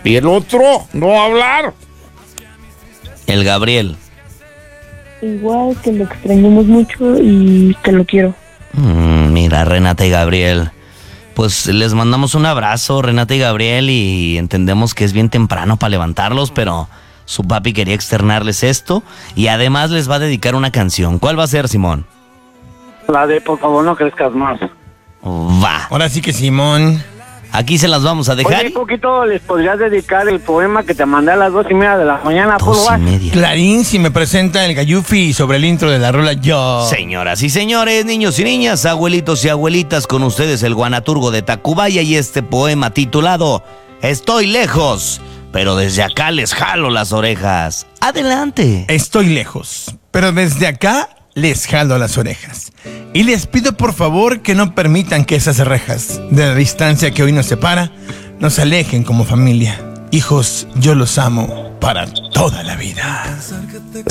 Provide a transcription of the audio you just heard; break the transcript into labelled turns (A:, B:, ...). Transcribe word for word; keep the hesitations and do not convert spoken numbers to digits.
A: ¿Y el otro? ¿No va a hablar?
B: El Gabriel.
C: Igual que lo extrañamos mucho y que lo quiero.
B: Mm, mira, Renata y Gabriel, pues les mandamos un abrazo, Renata y Gabriel, y entendemos que es bien temprano para levantarlos, pero su papi quería externarles esto y además les va a dedicar una canción. ¿Cuál va a ser, Simón?
D: La de por favor no crezcas más.
B: Va.
E: Ahora sí que Simón.
B: Aquí se las vamos a dejar.
D: Oye, poquito les podrías dedicar el poema que te mandé a las dos y media de la mañana.
B: Dos y media.
E: Clarín, si me presenta el Gayufi sobre el intro de la rola Yo.
B: Señoras y señores, niños y niñas, abuelitos y abuelitas, con ustedes el guanaturgo de Tacubaya y este poema titulado Estoy lejos, pero desde acá les jalo las orejas. Adelante.
E: Estoy lejos, pero desde acá les jalo las orejas. Y les pido por favor que no permitan que esas rejas de la distancia que hoy nos separa nos alejen como familia. Hijos, yo los amo para toda la vida.